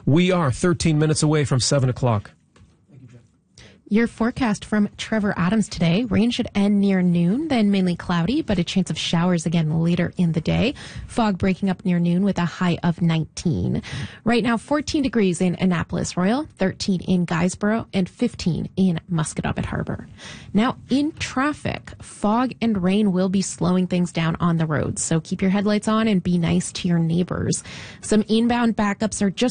We are 13 minutes away from 7 o'clock. Your forecast from Trevor Adams today. Rain should end near noon, then mainly cloudy, but a chance of showers again later in the day. Fog breaking up near noon with a high of 19. Right now, 14 degrees in Annapolis Royal, 13 in Guysborough, and 15 in Musquodoboit Harbor. Now, in traffic, fog and rain will be slowing things down on the roads, so keep your headlights on and be nice to your neighbors. Some inbound backups are just